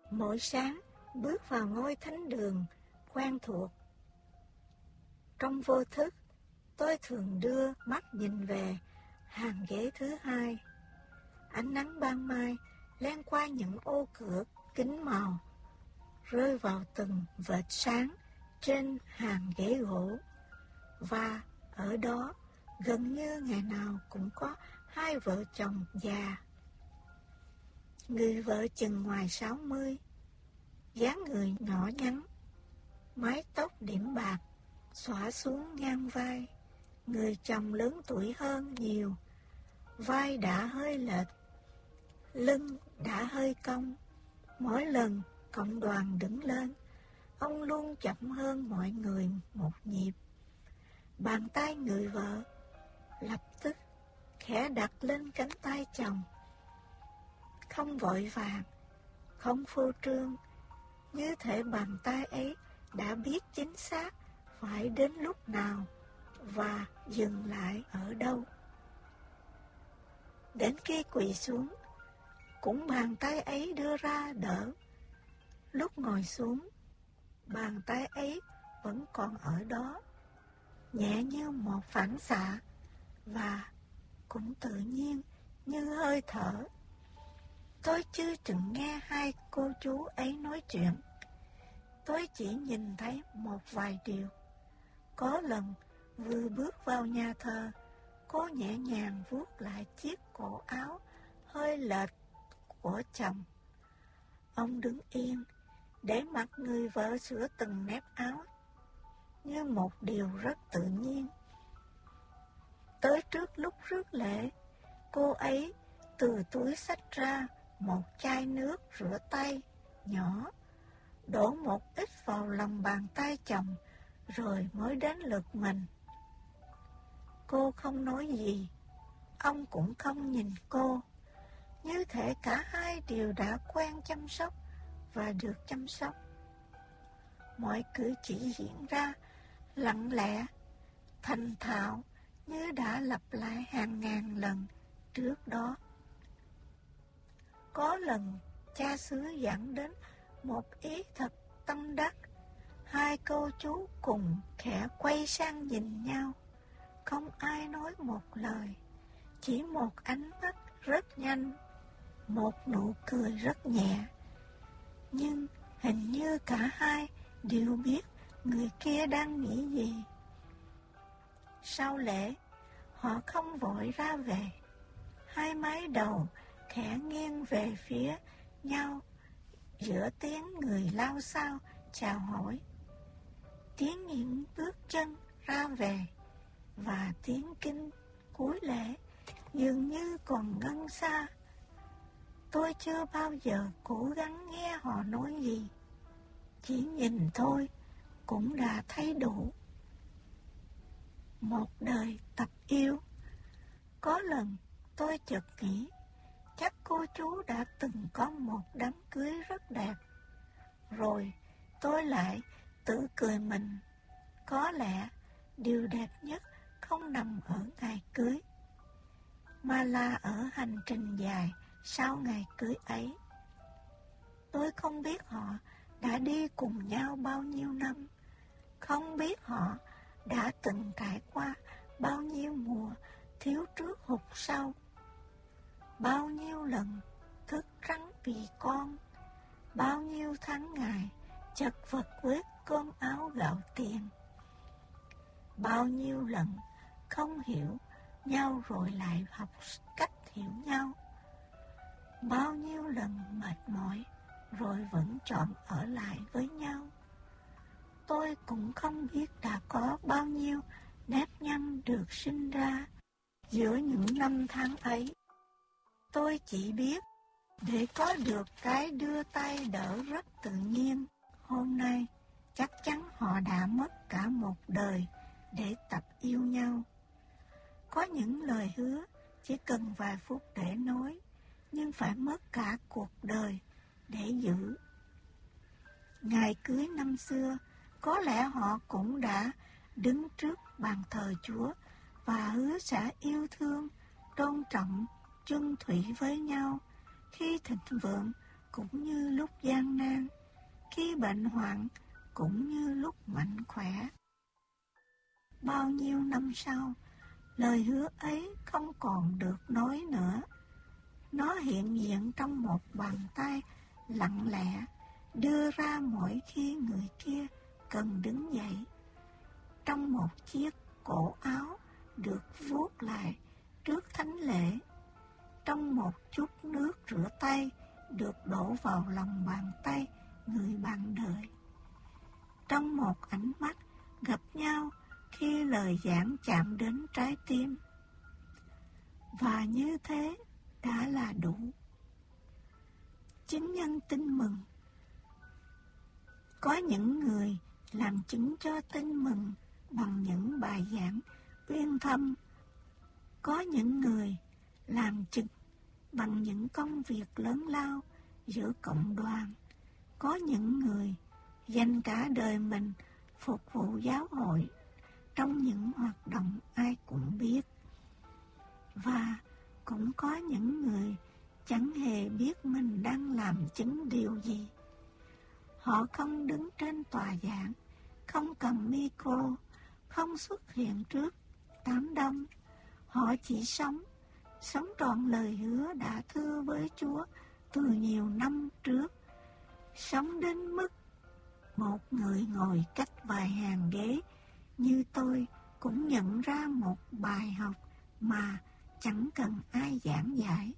Mỗi sáng bước vào ngôi thánh đường quen thuộc, trong vô thức tôi thường đưa mắt nhìn về hàng ghế thứ hai. Ánh nắng ban mai len qua những ô cửa kính màu, rơi vào từng vệt sáng trên hàng ghế gỗ. Và ở đó gần như ngày nào cũng có hai vợ chồng già. Người vợ chừng ngoài 60, dáng người nhỏ nhắn, mái tóc điểm bạc xõa xuống ngang vai. Người chồng lớn tuổi hơn nhiều, vai đã hơi lệch, lưng đã hơi cong. Mỗi lần cộng đoàn đứng lên, ông luôn chậm hơn mọi người một nhịp. Bàn tay người vợ lập tức khẽ đặt lên cánh tay chồng, không vội vàng, không phô trương, như thể bàn tay ấy đã biết chính xác phải đến lúc nào và dừng lại ở đâu. Đến khi quỳ xuống, cũng bàn tay ấy đưa ra đỡ. Lúc ngồi xuống, bàn tay ấy vẫn còn ở đó, nhẹ như một phản xạ và cũng tự nhiên như hơi thở. Tôi chưa từng nghe hai cô chú ấy nói chuyện. Tôi chỉ nhìn thấy một vài điều. Có lần vừa bước vào nhà thờ, cô nhẹ nhàng vuốt lại chiếc cổ áo hơi lệch của chồng. Ông đứng yên, để mặc người vợ sửa từng nếp áo, như một điều rất tự nhiên. Tới trước lúc rước lễ, cô ấy từ túi xách ra một chai nước rửa tay nhỏ, đổ một ít vào lòng bàn tay chồng, rồi mới đến lượt mình. Cô không nói gì, ông cũng không nhìn cô, như thể cả hai đều đã quen chăm sóc và được chăm sóc. Mọi cử chỉ diễn ra lặng lẽ, thành thạo, như đã lặp lại hàng ngàn lần trước đó. Có lần cha xứ dẫn đến một ý thật tâm đắc. Hai cô chú cùng khẽ quay sang nhìn nhau, không ai nói một lời, chỉ một ánh mắt rất nhanh, một nụ cười rất nhẹ. Nhưng hình như cả hai đều biết người kia đang nghĩ gì. Sau lễ, họ không vội ra về. Hai mái đầu khẽ nghiêng về phía nhau, giữa tiếng người lao xao chào hỏi, tiếng những bước chân ra về và tiếng kinh cuối lễ dường như còn ngân xa. Tôi chưa bao giờ cố gắng nghe họ nói gì, chỉ nhìn thôi cũng đã thấy đủ. Một đời tập yêu. Có lần tôi chợt nghĩ, chắc cô chú đã từng có một đám cưới rất đẹp. Rồi tôi lại tự cười mình, có lẽ điều đẹp nhất không nằm ở ngày cưới, mà là ở hành trình dài sau ngày cưới ấy. Tôi không biết họ đã đi cùng nhau bao nhiêu năm, không biết họ đã từng trải qua bao nhiêu mùa thiếu trước hụt sau, bao nhiêu lần thức trắng vì con, bao nhiêu tháng ngày chật vật với cơm áo gạo tiền, bao nhiêu lần không hiểu nhau rồi lại học cách hiểu nhau, bao nhiêu lần mệt mỏi rồi vẫn chọn ở lại với nhau. Tôi cũng không biết đã có bao nhiêu nếp nhăn được sinh ra giữa những năm tháng ấy. Tôi chỉ biết để có được cái đưa tay đỡ rất tự nhiên hôm nay, chắc chắn họ đã mất cả một đời để tập yêu nhau. Có những lời hứa chỉ cần vài phút để nói, nhưng phải mất cả cuộc đời để giữ. Ngày cưới năm xưa, có lẽ họ cũng đã đứng trước bàn thờ Chúa và hứa sẽ yêu thương, tôn trọng, chung thủy với nhau khi thịnh vượng cũng như lúc gian nan, khi bệnh hoạn cũng như lúc mạnh khỏe. Bao nhiêu năm sau, lời hứa ấy không còn được nói nữa. Nó hiện diện trong một bàn tay lặng lẽ, đưa ra mỗi khi người kia cần đứng dậy. Trong một chiếc cổ áo được vuốt lại trước thánh lễ. Trong một chút nước rửa tay được đổ vào lòng bàn tay người bạn đời. Trong một ánh mắt gặp nhau khi lời giảng chạm đến trái tim. Và như thế đã là đủ. Chứng nhân tin mừng. Có những người làm chứng cho tin mừng bằng những bài giảng uyên thâm. Có những người làm chứng bằng những công việc lớn lao giữa cộng đoàn. Có những người dành cả đời mình phục vụ giáo hội trong những hoạt động ai cũng biết. Và cũng có những người chẳng hề biết mình đang làm chứng điều gì. Họ không đứng trên tòa giảng, không cầm micro, không xuất hiện trước đám đông. Họ chỉ sống trọn lời hứa đã thưa với Chúa từ nhiều năm trước. Sống đến mức một người ngồi cách vài hàng ghế như tôi cũng nhận ra một bài học mà chẳng cần ai giảng giải.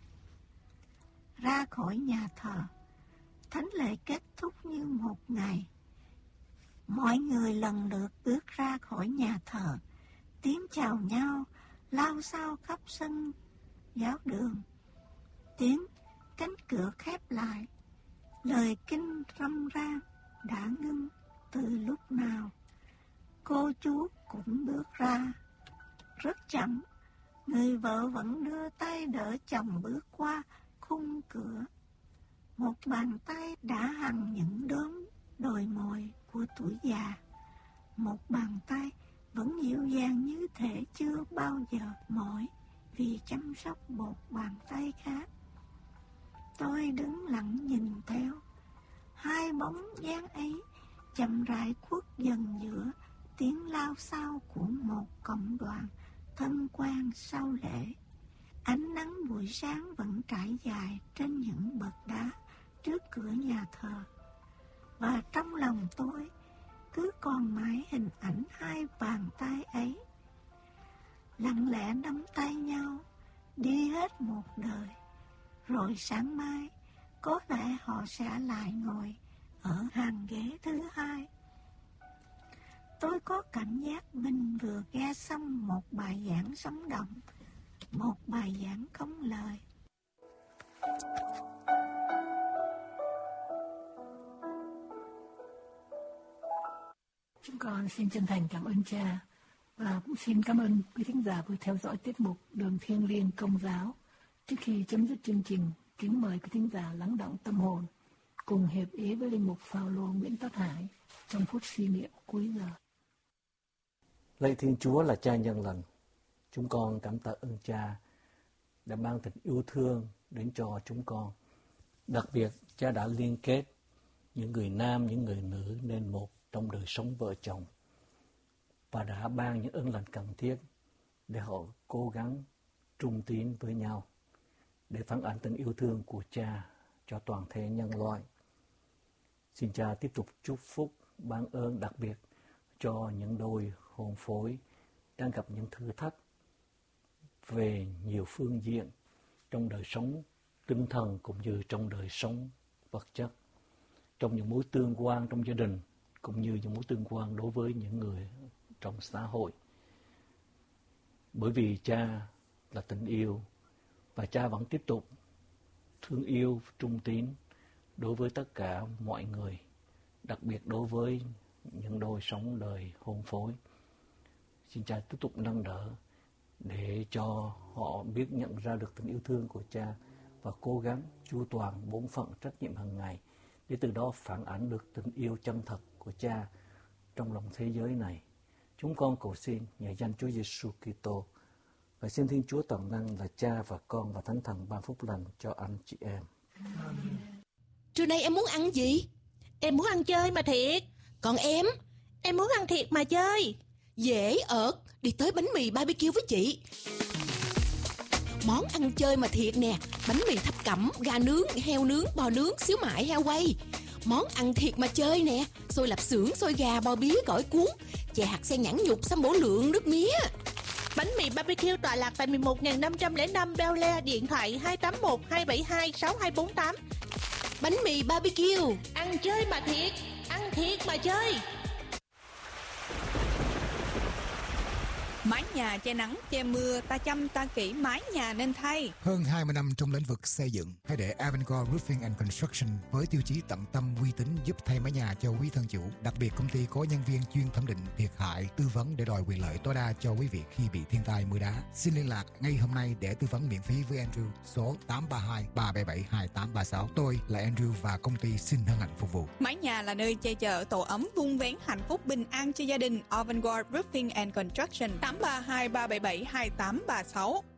Ra khỏi nhà thờ, thánh lễ kết thúc như một ngày. Mọi người lần lượt bước ra khỏi nhà thờ, tiếng chào nhau lao xao khắp sân giáo đường. Tiếng cánh cửa khép lại, lời kinh râm ran đã ngưng từ lúc nào. Cô chú cũng bước ra. Rất chậm, người vợ vẫn đưa tay đỡ chồng bước qua khung cửa. Một bàn tay đã hằn những đốm đồi mồi của tuổi già. Một bàn tay vẫn dịu dàng như thể chưa bao giờ mỏi vì chăm sóc một bàn tay khác. Tôi đứng lặng nhìn theo. Hai bóng dáng ấy chậm rãi khuất dần giữa tiếng lao xao của một cộng đoàn thân quen sau lễ. Ánh nắng buổi sáng vẫn trải dài trên những bậc đá trước cửa nhà thờ. Và trong lòng tôi cứ còn mãi hình ảnh hai bàn tay ấy. Lặng lẽ nắm tay nhau, đi hết một đời. Rồi sáng mai, có lẽ họ sẽ lại ngồi ở hàng ghế thứ hai. Tôi có cảm giác mình vừa nghe xong một bài giảng sống động, một bài giảng không lời. Chúng con xin chân thành cảm ơn Cha và cũng xin cảm ơn quý thính giả vừa theo dõi tiết mục Đường Thiêng Liêng Công giáo. Trước khi chấm dứt chương trình, kính mời quý thính giả lắng đọng tâm hồn cùng hiệp ý với linh mục Phao-lô Nguyễn Tất Hải trong phút suy niệm cuối giờ. Lạy Thiên Chúa là Cha nhân lành, chúng con cảm tạ ơn Cha đã mang tình yêu thương đến cho chúng con. Đặc biệt, Cha đã liên kết những người nam, những người nữ nên một trong đời sống vợ chồng và đã ban những ơn lành cần thiết để họ cố gắng trung tín với nhau để phản ánh tình yêu thương của Cha cho toàn thể nhân loại. Xin Cha tiếp tục chúc phúc, ban ơn đặc biệt cho những đôi hôn phối đang gặp những thử thách về nhiều phương diện trong đời sống tinh thần cũng như trong đời sống vật chất, trong những mối tương quan trong gia đình cũng như những mối tương quan đối với những người trong xã hội. Bởi vì Cha là tình yêu và Cha vẫn tiếp tục thương yêu, trung tín đối với tất cả mọi người, đặc biệt đối với những đôi sống đời hôn phối. Xin Cha tiếp tục nâng đỡ để cho họ biết nhận ra được tình yêu thương của Cha và cố gắng chu toàn bổn phận trách nhiệm hàng ngày để từ đó phản ánh được tình yêu chân thật của Cha trong lòng thế giới này. Chúng con cầu xin nhờ danh Chúa Giêsu Kitô và xin Thiên Chúa toàn năng là Cha và Con và Thánh Thần ban phúc lành cho anh chị em. Amen. Trưa nay em muốn ăn gì? Em muốn ăn chơi mà thiệt. Còn em? Em muốn ăn thiệt mà chơi. Dễ ợt, đi tới bánh mì BBQ với chị. Món ăn chơi mà thiệt nè. Bánh mì thập cẩm, gà nướng, heo nướng, bò nướng, xíu mại, heo quay. Món ăn thiệt mà chơi nè. Xôi lạp xưởng, xôi gà, bò bía, gỏi cuốn, chè hạt sen nhãn nhục, sâm bổ lượng, nước mía. Bánh mì BBQ tọa lạc tại 11.505 Bel Air, điện thoại 281-272-6248. Bánh mì BBQ. Ăn chơi mà thiệt, ăn thiệt mà chơi. Mái nhà che nắng, che mưa, ta chăm ta kỹ mái nhà nên thay. Hơn 20 năm trong lĩnh vực xây dựng, hãy để Avangard Roofing and Construction với tiêu chí tận tâm uy tín giúp thay mái nhà cho quý thân chủ. Đặc biệt công ty có nhân viên chuyên thẩm định thiệt hại, tư vấn để đòi quyền lợi tối đa cho quý vị khi bị thiên tai mưa đá. Xin liên lạc ngay hôm nay để tư vấn miễn phí với Andrew số 832-377-2836. Tôi là Andrew và công ty xin hân hạnh phục vụ. Mái nhà là nơi che chở tổ ấm, vun vén hạnh phúc bình an cho gia đình. Avangard Roofing and Construction 832-377-2836.